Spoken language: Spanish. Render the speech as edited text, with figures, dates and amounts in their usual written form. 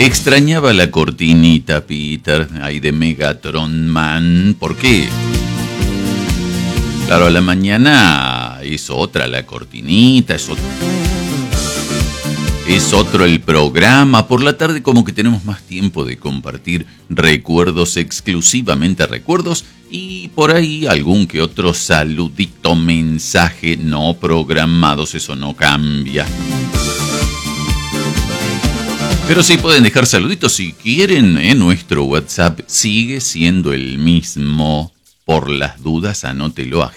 Extrañaba la cortinita, Peter, ahí de Megatron Man. ¿Por qué? Claro, a la mañana es otra la cortinita, es otro el programa. Por la tarde como que tenemos más tiempo de compartir recuerdos, exclusivamente recuerdos, y por ahí algún que otro saludito, mensaje no programados, eso no cambia. Pero sí pueden dejar saluditos si quieren, nuestro WhatsApp sigue siendo el mismo. Por las dudas, anótelo,